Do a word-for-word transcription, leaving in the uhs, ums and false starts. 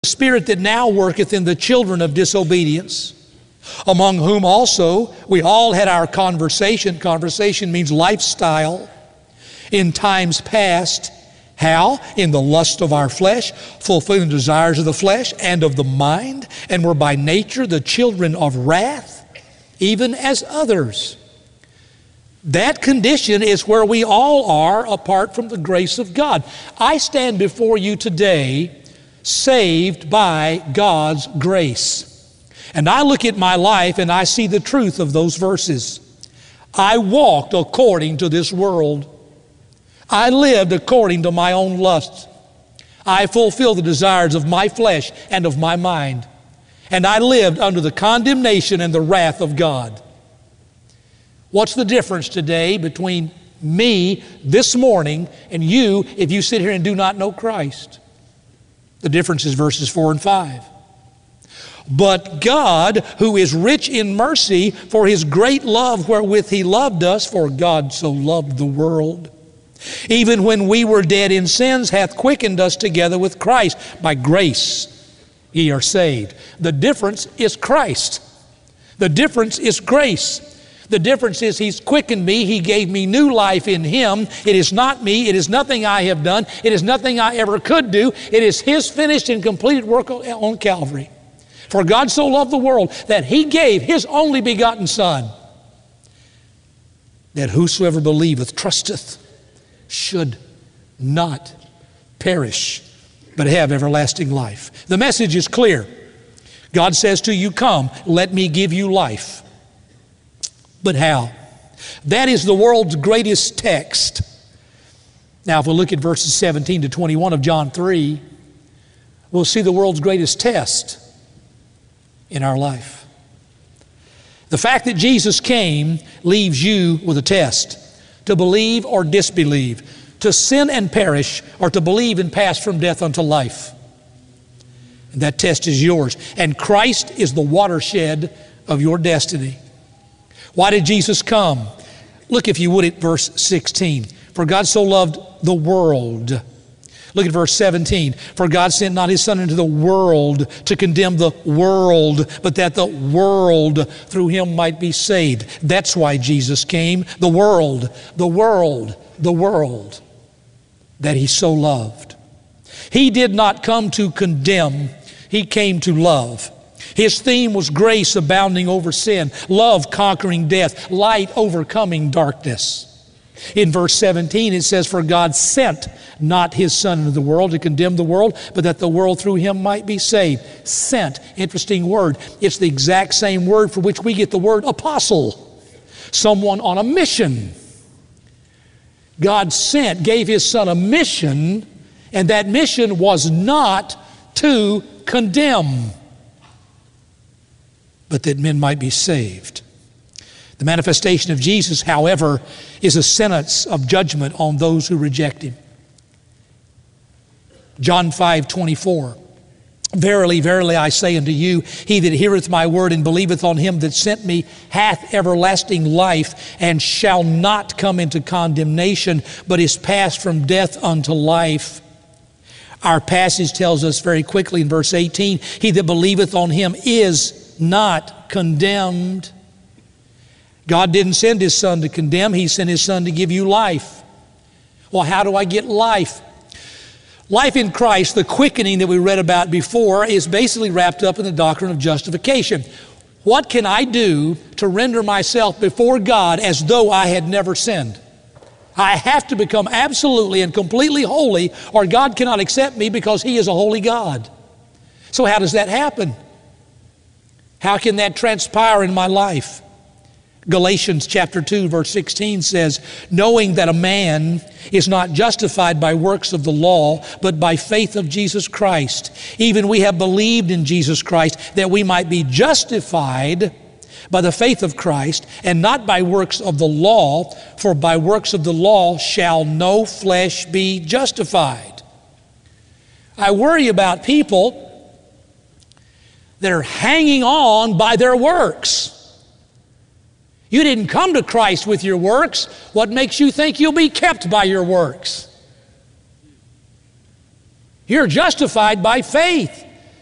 The Spirit that now worketh in the children of disobedience, among whom also we all had our conversation. Conversation means lifestyle. In times past, how? In the lust of our flesh, fulfilling the desires of the flesh and of the mind, and were by nature the children of wrath, even as others. That condition is where we all are apart from the grace of God. I stand before you today saved by God's grace. And I look at my life and I see the truth of those verses. I walked according to this world. I lived according to my own lusts. I fulfilled the desires of my flesh and of my mind. And I lived under the condemnation and the wrath of God. What's the difference today between me this morning and you if you sit here and do not know Christ? The difference is verses four and five. But God, who is rich in mercy, for His great love wherewith He loved us, for God so loved the world, even when we were dead in sins, hath quickened us together with Christ. By grace ye are saved. The difference is Christ. The difference is grace. The difference is He's quickened me. He gave me new life in Him. It is not me. It is nothing I have done. It is nothing I ever could do. It is His finished and completed work on Calvary. For God so loved the world that He gave His only begotten Son, that whosoever believeth, trusteth, should not perish, but have everlasting life. The message is clear. God says to you, come, let me give you life. But how? That is the world's greatest text. Now, if we look at verses seventeen to twenty-one of John three, we'll see the world's greatest test in our life. The fact that Jesus came leaves you with a test: to believe or disbelieve, to sin and perish, or to believe and pass from death unto life. And that test is yours. And Christ is the watershed of your destiny. Why did Jesus come? Look, if you would, at verse sixteen. For God so loved the world. Look at verse seventeen. For God sent not His Son into the world to condemn the world, but that the world through Him might be saved. That's why Jesus came. The world, the world, the world that He so loved. He did not come to condemn. He came to love. His theme was grace abounding over sin, love conquering death, light overcoming darkness. In verse seventeen it says, for God sent not His Son into the world to condemn the world, but that the world through Him might be saved. Sent, interesting word. It's the exact same word for which we get the word apostle. Someone on a mission. God sent, gave His Son a mission, and that mission was not to condemn, but that men might be saved. The manifestation of Jesus, however, is a sentence of judgment on those who reject Him. John five twenty-four. Verily, verily, I say unto you, he that heareth my word and believeth on Him that sent me hath everlasting life, and shall not come into condemnation, but is passed from death unto life. Our passage tells us very quickly in verse eighteen, he that believeth on Him is not condemned. God didn't send His Son to condemn. He sent His Son to give you life. Well, how do I get life? Life in Christ, the quickening that we read about before, is basically wrapped up in the doctrine of justification. What can I do to render myself before God as though I had never sinned? I have to become absolutely and completely holy, or God cannot accept me because He is a holy God. So how does that happen? How can that transpire in my life? Galatians chapter two verse sixteen says, knowing that a man is not justified by works of the law, but by faith of Jesus Christ. Even we have believed in Jesus Christ, that we might be justified by the faith of Christ, and not by works of the law, for by works of the law shall no flesh be justified. I worry about people that are hanging on by their works. You didn't come to Christ with your works. What makes you think you'll be kept by your works? You're justified by faith.